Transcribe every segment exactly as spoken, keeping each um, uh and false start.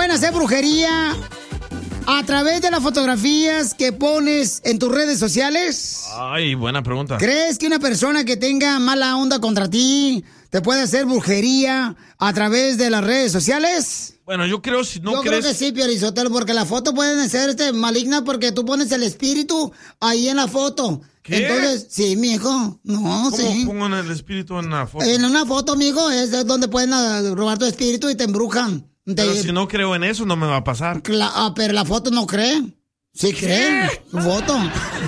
pueden hacer brujería a través de las fotografías que pones en tus redes sociales? Ay, buena pregunta. ¿Crees que una persona que tenga mala onda contra ti te puede hacer brujería a través de las redes sociales? Bueno, yo creo si no Yo crees... creo que sí, Piolizotelo, porque las fotos pueden ser este, malignas porque tú pones el espíritu ahí en la foto. ¿Qué? Entonces, sí, mijo, no, ¿Cómo sí. pongo el espíritu en la foto? En una foto, mijo, es donde pueden ah, robar tu espíritu y te embrujan. Pero Te- si no creo en eso, no me va a pasar. Cla- ah, pero la foto no cree. Sí cree, tu foto.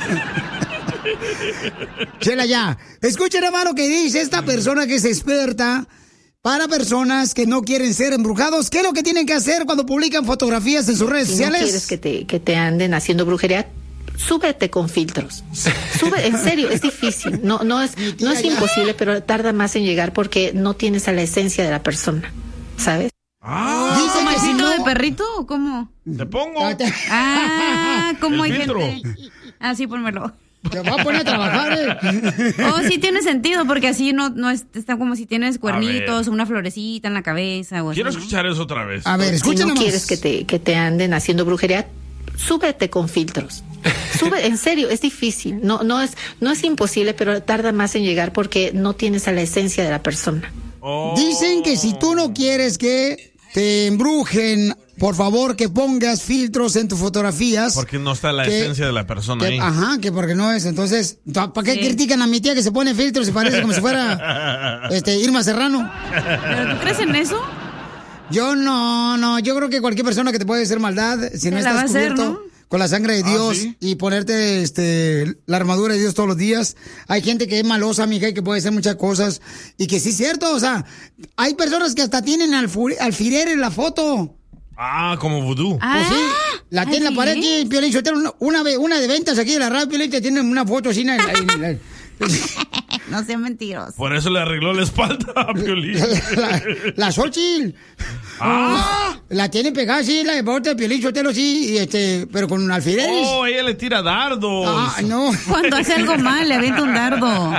Chela, ya. Escuchen, hermano, lo que dice esta persona que es experta para personas que no quieren ser embrujados. ¿Qué es lo que tienen que hacer cuando publican fotografías en sus redes Si no sociales? quieres que te, que te anden haciendo brujería, súbete con filtros. Sube, en serio, es difícil. No, no es, no es imposible, pero tarda más en llegar porque no tienes a la esencia de la persona, ¿sabes? Ah, Dice ¿Como que el si filtro no- de perrito o cómo? te pongo. Ah, ¿cómo El hay filtro. gente? Ah, sí, pónmelo. Te va a poner a trabajar, ¿eh? Oh, sí tiene sentido, porque así no, no es, está como si tienes cuernitos ver. o una florecita en la cabeza o así, Quiero ¿no? escuchar eso otra vez. A ver, Si escuchen no nomás. quieres que te, que te anden haciendo brujería, súbete con filtros. Sube, en serio, es difícil. No, no es, no es imposible, pero tarda más en llegar porque no tienes a la esencia de la persona. Oh. Dicen que si tú no quieres que te embrujen, por favor que pongas filtros en tus fotografías. Porque no está la que- esencia de la persona que- ahí. Ajá, que porque no es. Entonces, ¿para qué Sí. critican a mi tía que se pone filtros y parece como si fuera este, Irma Serrano? ¿Pero tú crees en eso? Yo no, no, yo creo que cualquier persona que te puede hacer maldad, si no Se la va estás a hacer, cubierto ¿no? con la sangre de Ah, Dios ¿sí? y ponerte este la armadura de Dios todos los días, hay gente que es malosa, mija, y que puede hacer muchas cosas y que sí es cierto, o sea, hay personas que hasta tienen alfu- alfiler en la foto. Ah, como vudú. Ah, Pues sí, la tiene en la pared aquí, Piolín Sotelo, una, una, ve- una de ventas aquí de la radio, Piolín, te tiene una foto así en la- en la- no sean mentirosos. Por eso le arregló la espalda a Piolín. la, la Xochitl. Ah. La tiene pegada así, la de bote de Piolín Sotelo, sí, y este, pero con alfileres. Oh, ella le tira dardos. Ah, no. Cuando hace algo mal, le avienta un dardo.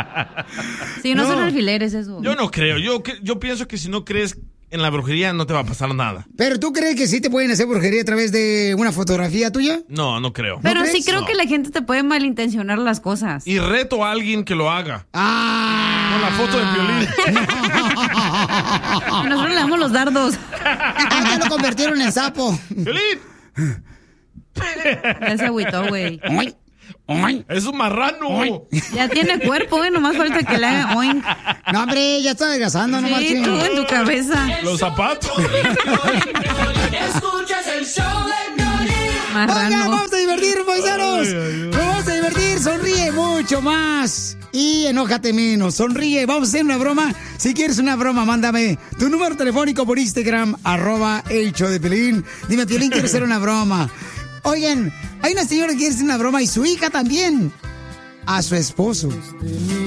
Sí, no, No. son alfileres eso. Yo no creo. Yo, cre- yo pienso que si no crees en la brujería no te va a pasar nada. Pero ¿tú crees que sí te pueden hacer brujería a través de una fotografía tuya? No, no creo. Pero ¿No sí crees? creo No. que la gente te puede malintencionar las cosas. Y reto a alguien que lo haga. Ah. Con la foto de Piolín. Y nosotros le damos los dardos. Ah, ya lo convirtieron en sapo. ¡Piolín! Ya se agüitó, güey. Oy, oy. ¡Es un marrano! Ya tiene cuerpo, güey. Nomás falta que le haga oink. No, hombre, ya está adelgazando, no Sí, marchen. tú en tu cabeza. Los zapatos. Escuchas el show de Piolín. Oigan, Marrano. vamos a divertir, paisanos. Ay, ay, ay. Nos vamos a divertir, sonríe mucho más y enójate menos. Sonríe, vamos a hacer una broma. Si quieres una broma, mándame tu número telefónico por Instagram, arroba el show de Piolín. Dime, Piolín, quiero hacer una broma. Oigan, hay una señora que quiere hacer una broma y su hija también. A su esposo.